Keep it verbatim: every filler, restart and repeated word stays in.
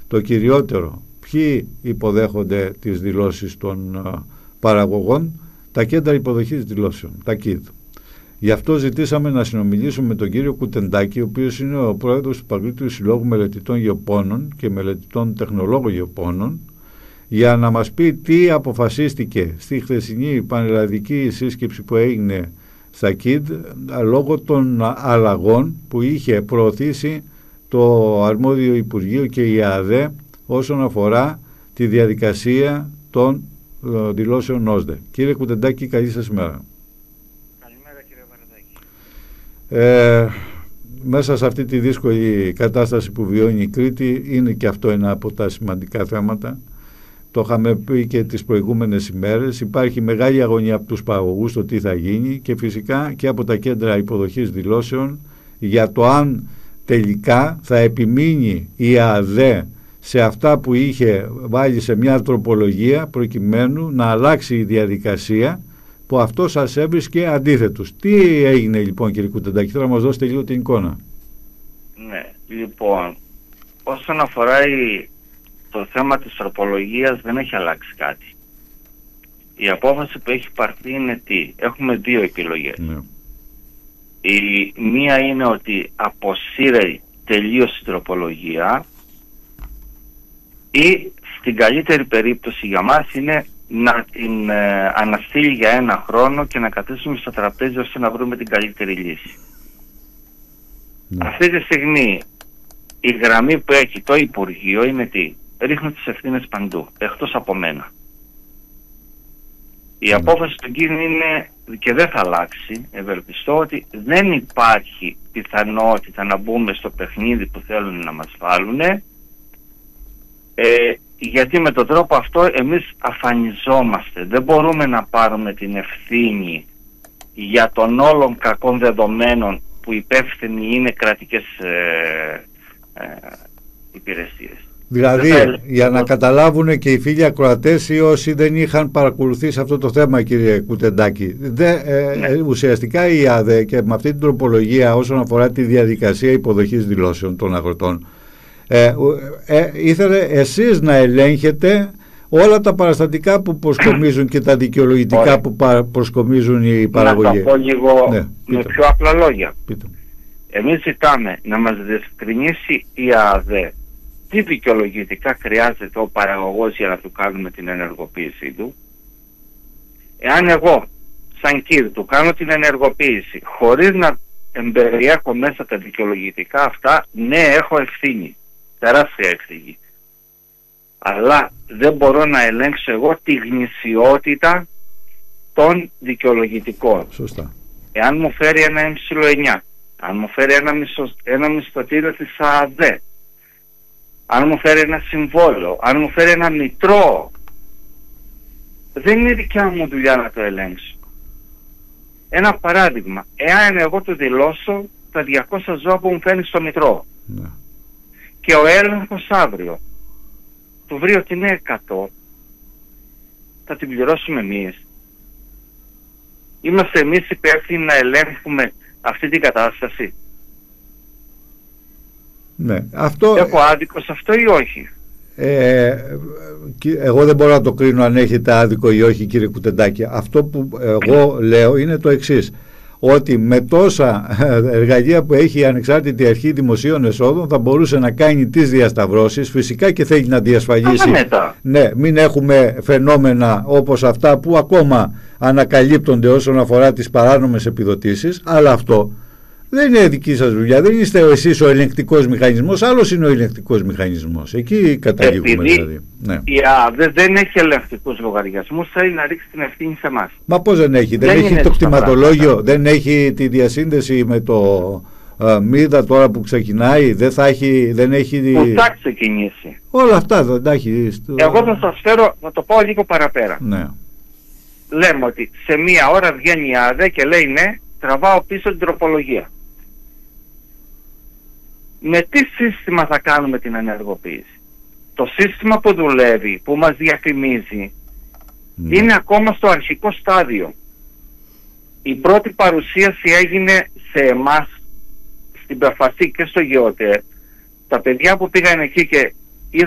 το κυριότερο, ποιοι υποδέχονται τις δηλώσεις των uh, παραγωγών? Τα κέντρα υποδοχής δηλώσεων, τα κέντ. Γι' αυτό ζητήσαμε να συνομιλήσουμε με τον κύριο Κουτεντάκη, ο οποίος είναι ο πρόεδρος του Παγκόσμιου Συλλόγου Μελετητών Γεωπόνων και Μελετητών Τεχνολόγων Γεωπόνων, για να μας πει τι αποφασίστηκε στη χθεσινή πανελλαδική σύσκεψη που έγινε στα κέντ λόγω των αλλαγών που είχε προωθήσει το αρμόδιο Υπουργείο και η ΑΔΕ όσον αφορά τη διαδικασία των uh, δηλώσεων ΩΣΔΕ. Κύριε Κουτεντάκη, καλή σας ημέρα. Καλημέρα κύριε Βαρδάκη. Ε, μέσα σε αυτή τη δύσκολη κατάσταση που βιώνει η Κρήτη είναι και αυτό ένα από τα σημαντικά θέματα. Το είχαμε πει και τις προηγούμενες ημέρες. Υπάρχει μεγάλη αγωνία από τους παραγωγούς το τι θα γίνει και φυσικά και από τα κέντρα υποδοχής δηλώσεων για το αν τελικά θα επιμείνει η ΑΔΕ σε αυτά που είχε βάλει σε μια τροπολογία προκειμένου να αλλάξει η διαδικασία που αυτό σας έβρισκε αντίθετος. Τι έγινε λοιπόν κύριε Κουτεντάκη, θέλω να μας δώσετε λίγο την εικόνα. Ναι, λοιπόν, όσον αφορά η, το θέμα της τροπολογίας δεν έχει αλλάξει κάτι. Η απόφαση που έχει πάρθει είναι τι? Έχουμε δύο επιλογές. Ναι. Η μία είναι ότι αποσύρει τελείως την τροπολογία ή στην καλύτερη περίπτωση για μας είναι να την ε, αναστείλει για ένα χρόνο και να καθίσουμε στο τραπέζι ώστε να βρούμε την καλύτερη λύση. Ναι. Αυτή τη στιγμή η γραμμή που έχει το Υπουργείο είναι τι? Ρίχνουν τις ευθύνες παντού, εκτός από μένα. Η απόφαση του κύριου είναι, και δεν θα αλλάξει, ευελπιστώ, ότι δεν υπάρχει πιθανότητα να μπούμε στο παιχνίδι που θέλουν να μας βάλουν, ε, γιατί με τον τρόπο αυτό εμείς αφανιζόμαστε. Δεν μπορούμε να πάρουμε την ευθύνη για των όλων κακών δεδομένων που υπεύθυνοι είναι κρατικές ε, ε, υπηρεσίες. Δηλαδή, θα... για να καταλάβουν και οι φίλοι ακροατές ή όσοι δεν είχαν παρακολουθήσει αυτό το θέμα, κύριε Κουτεντάκη, δε, ε, ναι. ε, ουσιαστικά η ΑΔΕ και με αυτή την τροπολογία όσον αφορά τη διαδικασία υποδοχής δηλώσεων των αγροτών, ε, ε, ήθελε εσείς να ελέγχετε όλα τα παραστατικά που προσκομίζουν και τα δικαιολογητικά Ωραία. που πα, προσκομίζουν οι παραγωγοί. Να το πω λίγο ναι, με πιο απλά λόγια. Πείτε. Εμείς ζητάμε να μας διευκρινίσει η ΑΔΕ τι δικαιολογητικά χρειάζεται ο παραγωγός για να του κάνουμε την ενεργοποίησή του. Εάν εγώ σαν κύριο του κάνω την ενεργοποίηση χωρίς να εμπεριέχω μέσα τα δικαιολογητικά αυτά, ναι, έχω ευθύνη, τεράστια ευθύνη. Αλλά δεν μπορώ να ελέγξω εγώ τη γνησιότητα των δικαιολογητικών. Σωστά. Εάν μου φέρει ένα εμ εννιά, αν μου φέρει ένα, μισο, ένα μισθωτήριο της ΑΔΕ, αν μου φέρει ένα συμβόλαιο, αν μου φέρει ένα μητρό, δεν είναι δικιά μου δουλειά να το ελέγξω. Ένα παράδειγμα, εάν εγώ του δηλώσω τα διακόσια ζώα που μου φέρνει στο μητρό, ναι, και ο έλεγχος αύριο του βρει ότι είναι εκατό, θα την πληρώσουμε εμείς. Είμαστε εμείς υπεύθυνοι να ελέγχουμε αυτή την κατάσταση? Ναι, αυτό... Έχω άδικο σε αυτό ή όχι? Ε, εγώ δεν μπορώ να το κρίνω αν έχετε άδικο ή όχι, κύριε Κουτεντάκη. Αυτό που εγώ λέω είναι το εξής, ότι με τόσα εργαλεία που έχει η Ανεξάρτητη Αρχή Δημοσίων Εσόδων θα μπορούσε να κάνει τις διασταυρώσεις, φυσικά και θέλει να διασφαλίσει, ναι, μην έχουμε φαινόμενα όπως αυτά που ακόμα ανακαλύπτονται όσον αφορά τις παράνομες επιδοτήσεις, αλλά αυτό δεν είναι δική σας δουλειά, δεν είστε εσείς ο ελεγκτικός μηχανισμός, άλλος είναι ο ελεγκτικός μηχανισμός. Εκεί καταλήγουμε. Επειδή δηλαδή. Ναι. Η ΑΔΕ δεν έχει ελεγκτικούς λογαριασμούς, θέλει να ρίξει την ευθύνη σε εμάς. Μα πώς δεν έχει, δεν, δεν έχει το κτηματολόγιο, δεν έχει τη διασύνδεση με το uh, μίδα τώρα που ξεκινάει, δεν θα έχει, δεν έχει... Που θα ξεκινήσει. Όλα αυτά δεν τα έχει. Στο... Εγώ θα σας φέρω, θα το πω λίγο παραπέρα. Ναι. Λέμε ότι σε μία ώρα βγαίνει η ΑΔΕ και λέει ναι, τραβάω πίσω την τροπολογία. Με τι σύστημα θα κάνουμε την ενεργοποίηση? Το σύστημα που δουλεύει, που μας διαφημίζει, mm. είναι ακόμα στο αρχικό στάδιο. Η πρώτη παρουσίαση έγινε σε εμάς, στην Περφασή και στο Γεωτέ. Τα παιδιά που πήγαν εκεί και